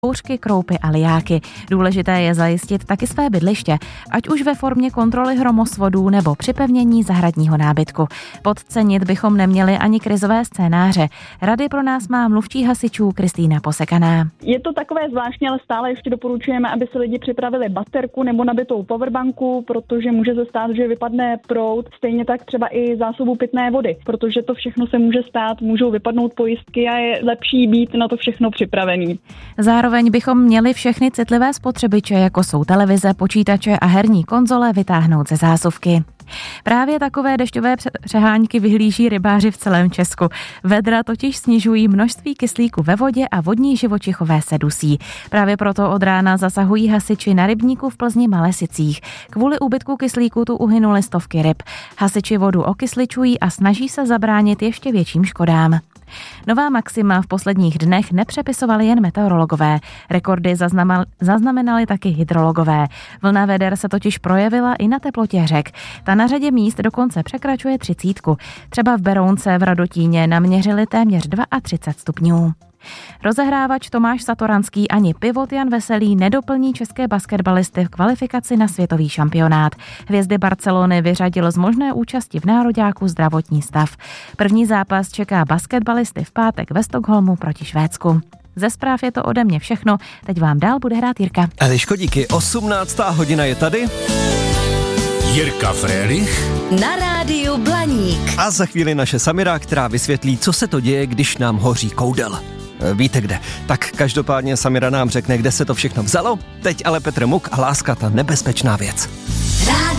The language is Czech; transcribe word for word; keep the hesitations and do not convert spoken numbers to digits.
kouřky, kroupy a lijáky. Důležité je zajistit taky své bydliště, ať už ve formě kontroly hromosvodů nebo připevnění zahradního nábytku. Podcenit bychom neměli ani krizové scénáře. Rady pro nás má mluvčí hasičů Kristýna Posekaná. Je to takové zvláštní, ale stále ještě doporučujeme, aby si lidi připravili baterku nebo nabitou powerbanku, protože může se stát, že vypadne proud, stejně tak třeba i zásobu pitné vody, protože to všechno se může stát, můžou vypadnout pojistky a je lepší být na to všechno připravený. Zároveň bychom měli všechny citlivé spotřebiče, jako jsou televize, počítače a herní konzole, vytáhnout ze zásuvky. Právě takové dešťové přehánky vyhlíží rybáři v celém Česku. Vedra totiž snižují množství kyslíku ve vodě a vodní živočichové se dusí. Právě proto od rána zasahují hasiči na rybníku v Plzni Malesicích. Kvůli úbytku kyslíku tu uhynuly stovky ryb. Hasiči vodu okysličují a snaží se zabránit ještě větším škodám. Nová maxima v posledních dnech nepřepisovali jen meteorologové. Rekordy zaznamenali taky hydrologové. Vlna veder se totiž projevila i na teplotě řek. Ta na řadě míst dokonce překračuje třicítku. Třeba v Berounce v Radotíně naměřili téměř třicet dva stupňů. Rozehrávač Tomáš Satoranský ani pivot Jan Veselý nedoplní české basketbalisty v kvalifikaci na světový šampionát. Hvězdy Barcelony vyřadil z možné účasti v nároďáku zdravotní stav. První zápas čeká basketbalisty v pátek ve Stockholmu proti Švédsku. Ze zpráv je to ode mě všechno, teď vám dál bude hrát Jirka. Eliško, díky, osmnáctá hodina je tady. Jirka Frélich na rádiu Blaník. A za chvíli naše Samira, která vysvětlí, co se to děje, když nám hoří koudel. Víte kde. Tak každopádně Samira nám řekne, kde se to všechno vzalo. Teď ale Petr Muk a Láska, ta nebezpečná věc.